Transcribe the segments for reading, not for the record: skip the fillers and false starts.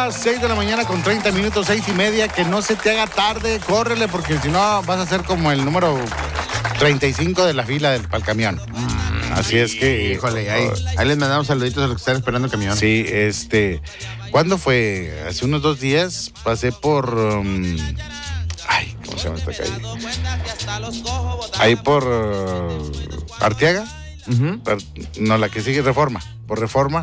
las 6 de la mañana con 30 minutos, 6:30. Que no se te haga tarde, córrele, porque si no vas a ser como el número 35 de la fila para el camión. Así es que... Híjole, ahí les mandamos saluditos a los que están esperando el camión. Sí, ¿cuándo fue? Hace unos 2 días pasé por... ¿cómo se llama esta calle? Ahí por Arteaga. Uh-huh. No, la que sigue Reforma. Por Reforma.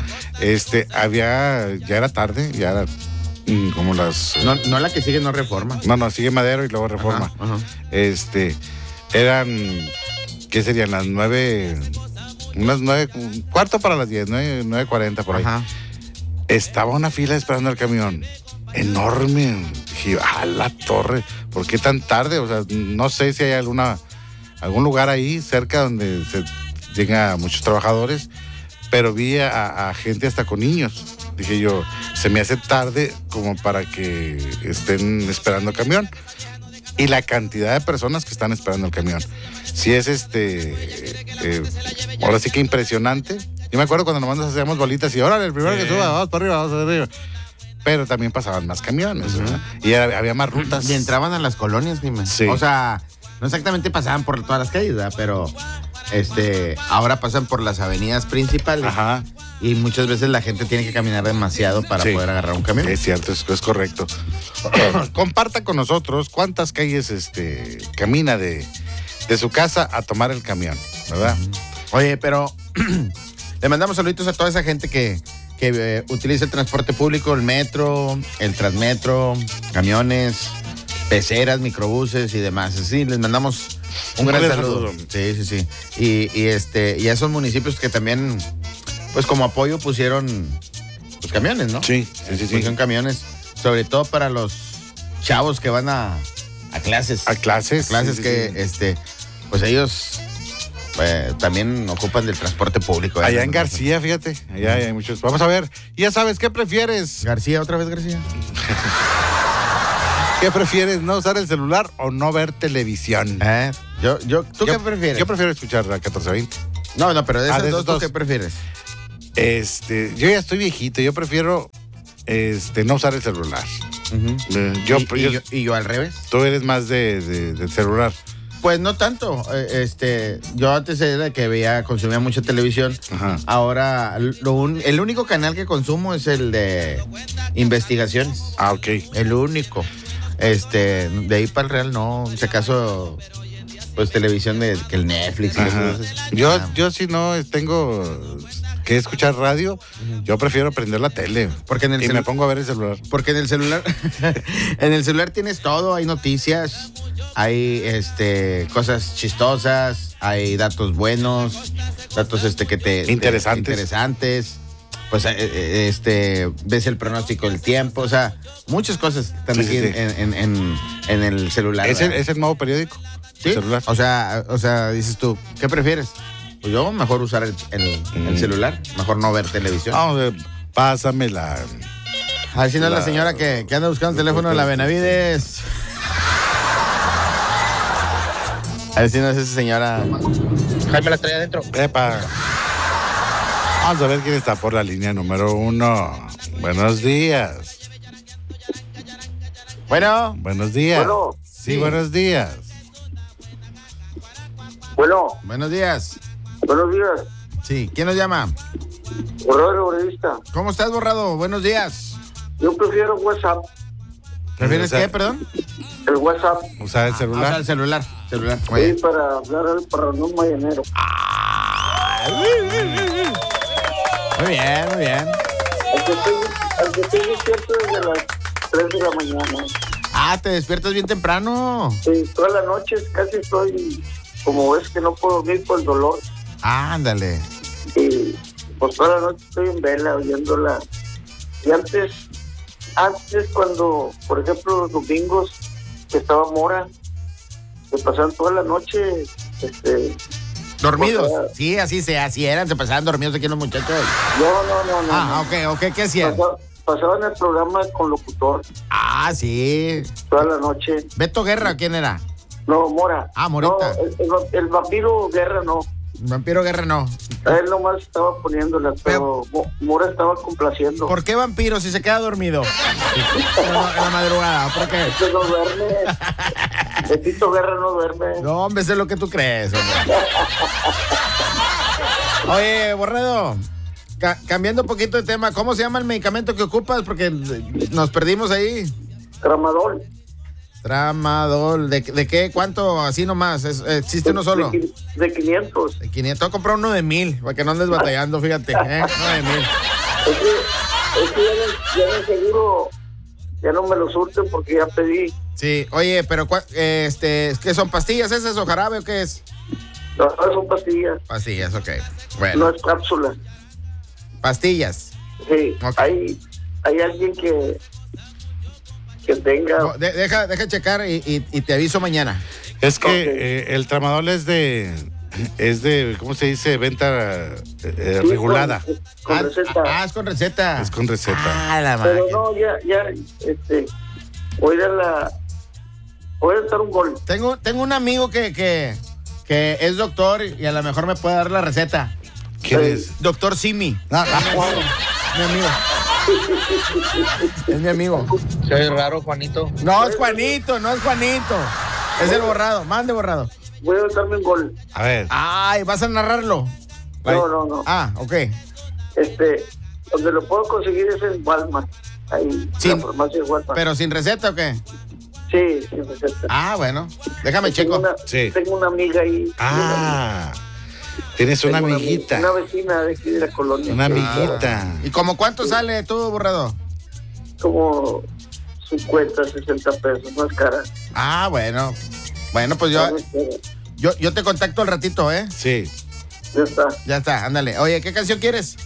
Ya era tarde, ya era como las... No la que sigue, no Reforma. No, sigue Madero y luego Reforma. Ajá. Eran, ¿qué serían? Las 9, unas 9, cuarto para las 10, 9:40 por ahí. Ajá. Estaba una fila esperando el camión, enorme. Dije, la torre, ¿por qué tan tarde? O sea, no sé si hay algún lugar ahí cerca donde se llega muchos trabajadores, pero vi a gente hasta con niños. Dije yo, se me hace tarde como para que estén esperando el camión. Y la cantidad de personas que están esperando el camión. Sí es ahora sí que impresionante. Yo me acuerdo cuando nomás nos hacíamos bolitas y órale, el primero que suba, vamos para arriba. Pero también pasaban más camiones, ¿verdad? Y había más rutas. Y entraban a las colonias, dime. Sí. O sea, no exactamente pasaban por todas las calles, ¿verdad? Pero ahora pasan por las avenidas principales. Ajá. Y muchas veces la gente tiene que caminar demasiado para poder agarrar un camión. Es cierto, es correcto. Comparta con nosotros cuántas calles camina de su casa a tomar el camión, ¿verdad? Oye, pero le mandamos saluditos a toda esa gente que utiliza el transporte público, el metro, el transmetro, camiones, peceras, microbuses y demás. Sí, les mandamos un gran saludo. Sí. Y a esos municipios que también, pues como apoyo pusieron pues camiones, ¿no? Sí. Pusieron camiones, sobre todo para los chavos que van a clases. A clases. Pues ellos también ocupan del transporte público. Allá en García, fíjate, allá hay muchos. Vamos a ver, ya sabes, ¿qué prefieres? García, otra vez García. ¿Qué prefieres, no usar el celular o no ver televisión? ¿Tú qué prefieres? Yo prefiero escuchar la 1420. No, pero de esas dos, ¿tú qué prefieres? Yo ya estoy viejito, yo prefiero no usar el celular. Uh-huh. ¿Y yo al revés? Tú eres más del celular. Pues no tanto. Yo antes era que consumía mucha televisión. Ajá. Ahora, el único canal que consumo es el de investigaciones. Ah, ok. El único. De ahí para el real, no. En ese caso, pues televisión que el Netflix. Yo si no tengo que escuchar radio, yo prefiero prender la tele. Porque me pongo a ver el celular. Porque en el celular, en el celular tienes todo, hay noticias, hay cosas chistosas, hay datos buenos, datos interesantes. Pues ves el pronóstico del tiempo, o sea, muchas cosas están aquí. En el celular. ¿Es el nuevo periódico? Sí. Celular. O sea, dices tú, ¿qué prefieres? Pues yo mejor usar el celular, mejor no ver televisión. Pásamela. A ver si no es la señora que anda buscando el teléfono de la Benavides. A ver si no es esa señora. Jaime la trae adentro. Epa. Vamos a ver quién está por la línea número 1. Buenos días. Bueno. Buenos días. Bueno. Sí, buenos días. Bueno. Buenos días. Buenos días. Sí, ¿quién nos llama? Borrado Revista. ¿Cómo estás, Borrado? Buenos días. Yo prefiero WhatsApp. ¿Prefieres qué, perdón? El WhatsApp. ¿Usar el celular? El celular. Sí, para hablar al parrandón mañanero. Muy bien. Aunque estoy despierto desde las 3 de la mañana. ¿Te despiertas bien temprano? Sí, todas las noches casi estoy, como ves que no puedo dormir por el dolor. Ándale. Y pues toda la noche estoy en vela oyéndola. Y antes cuando, por ejemplo, los domingos que estaba Mora, se pasaban toda la noche, ¿dormidos? O sea, Sí, así eran, se pasaban dormidos aquí los muchachos. No. Ok, ¿qué hacían? Pasaban el programa con locutor. Sí. Toda la noche. ¿Beto Guerra quién era? No, Mora. Morita. No, el vampiro Guerra no. Vampiro Guerra no. Él nomás estaba poniéndola, pero Mora estaba complaciendo. ¿Por qué vampiro si se queda dormido? en la madrugada, ¿por qué? Este no duerme. Betito Guerra no duerme. No, hombre, eso es lo que tú crees, hombre. Oye, Borrego, cambiando un poquito de tema, ¿cómo se llama el medicamento que ocupas? Porque nos perdimos ahí. Tramadol. Tramadol, ¿de qué? ¿Cuánto? Así nomás, ¿existe uno solo? De 500. De 500, voy a comprar uno de 1000, para que no andes batallando, fíjate, uno de 1000. Es que ya de seguro ya no me lo surten porque ya pedí. Sí, oye, pero ¿qué son pastillas esas o jarabe o qué es? No, son pastillas. Pastillas, ok. Bueno. No es cápsula. Pastillas. Sí, okay. Hay alguien que tenga... No, deja checar y te aviso mañana. Es que el tramadol es de, ¿cómo se dice? Venta regulada. Con receta. Es con receta. Es con receta. La Pero máquina. no, voy a dar un gol. Tengo un amigo que es doctor y a lo mejor me puede dar la receta. ¿Quién es? Doctor Simi. Mi amigo. Es mi amigo. Soy raro, Juanito. No es Juanito. Es el Borrado. Mande, Borrado. Voy a darme un gol. A ver. Ay, ¿vas a narrarlo? No. Ah, ok. Donde lo puedo conseguir es en Walmart. Ahí, en la farmacia de Walmart. ¿Pero sin receta o qué? Sí, sin receta. Ah, bueno. Déjame checo. Tengo una amiga ahí. Tienes una amiguita. Una vecina de aquí de la colonia. Una amiguita. ¿Y como cuánto sale tú, Borrado? Como 50, 60 pesos, más cara. Ah, bueno. Bueno, pues yo te contacto al ratito, ¿eh? Sí. Ya está, ándale. Oye, ¿qué canción quieres?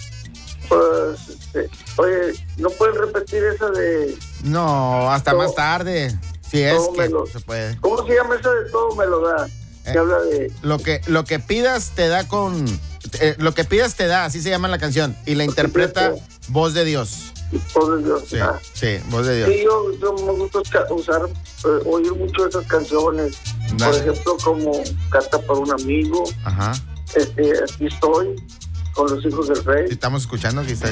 Pues, oye, ¿no pueden repetir esa de...? No, hasta más tarde. Si es que se puede. ¿Cómo se llama esa de Todo me lo da? Que habla de... Lo que pidas te da lo que pidas te da, así se llama la canción. Y la interpreta Voz de Dios. Voz de Dios. Sí, Voz de Dios. Sí, yo me gusta oír mucho esas canciones. Por ejemplo, como Carta para un amigo. Ajá. Aquí estoy, con los hijos del rey. Sí, estamos escuchando, aquí está.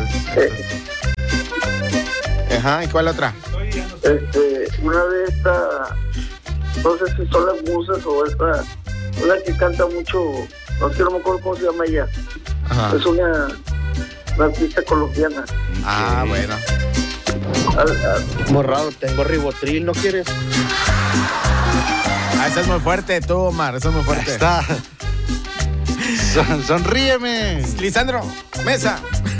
Ajá, ¿y cuál otra? Una de estas, no sé si son las musas o esta, una que canta mucho, no me acuerdo cómo se llama ella. Ajá. Es una artista colombiana. Ah, bueno. Borrado, tengo ribotril, ¿no quieres? Esa es muy fuerte, tú, Omar, esa es muy fuerte. Está. Sonríeme. Lisandro, Mesa.